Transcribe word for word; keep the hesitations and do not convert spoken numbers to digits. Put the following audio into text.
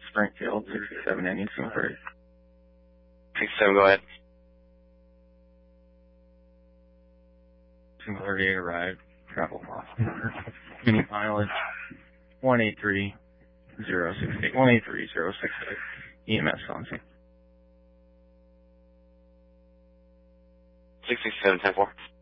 Springfield, sixty-seven N U Single sixty-seven, go ahead. Single thirty-eight arrived, travel loss. Mini pilot, one eight three zero six eight, one eight three zero six eight, E M S on scene. sixty-seven, ten four.